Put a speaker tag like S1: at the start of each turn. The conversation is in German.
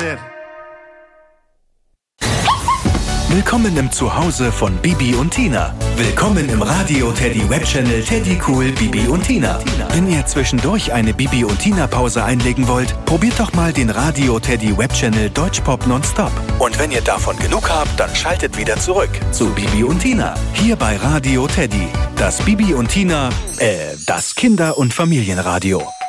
S1: Wetter.
S2: Willkommen im Zuhause von Bibi und Tina. Willkommen im Radio Teddy Webchannel Teddy Cool Bibi und Tina. Wenn ihr zwischendurch eine Bibi und Tina Pause einlegen wollt, probiert doch mal den Radio Teddy Webchannel Deutschpop Nonstop. Und wenn ihr davon genug habt, dann schaltet wieder zurück zu Bibi und Tina. Hier bei Radio Teddy. Das Bibi und Tina, das Kinder- und Familienradio.